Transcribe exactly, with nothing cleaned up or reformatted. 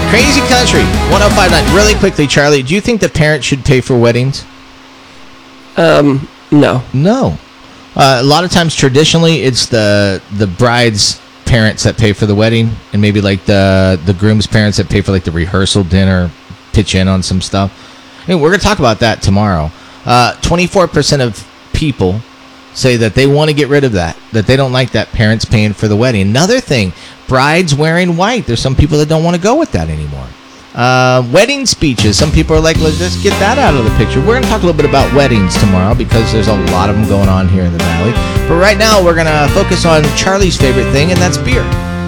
Crazy Country, one oh five point nine. Really quickly, Charlie, do you think the parents should pay for weddings? Um, no. No. Uh, a lot of times, traditionally, it's the the bride's parents that pay for the wedding, and maybe like the the groom's parents that pay for like the rehearsal dinner, pitch in on some stuff. I mean, we're going to talk about that tomorrow. Uh, twenty-four percent of people say that they want to get rid of that, that they don't like that parents paying for the wedding. Another thing, brides wearing white. There's some people that don't want to go with that anymore. Uh, wedding speeches. Some people are like, let's just get that out of the picture. We're going to talk a little bit about weddings tomorrow because there's a lot of them going on here in the Valley. But right now, we're going to focus on Charlie's favorite thing, and that's beer.